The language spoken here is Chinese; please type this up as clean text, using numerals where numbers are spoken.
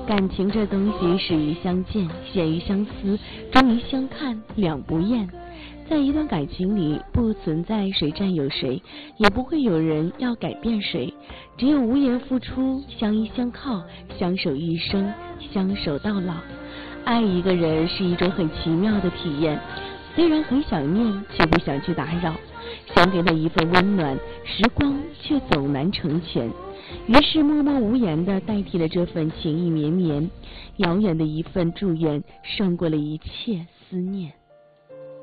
感情这东西始于相见，陷于相思，终于相看两不厌。在一段感情里，不存在谁占有谁，也不会有人要改变谁，只有无言付出，相依相靠，相守一生，相守到老。爱一个人是一种很奇妙的体验，虽然很想念，却不想去打扰，想给他一份温暖，时光却总难成全，于是默默无言地代替了这份情意绵绵，遥远的一份祝愿胜过了一切思念。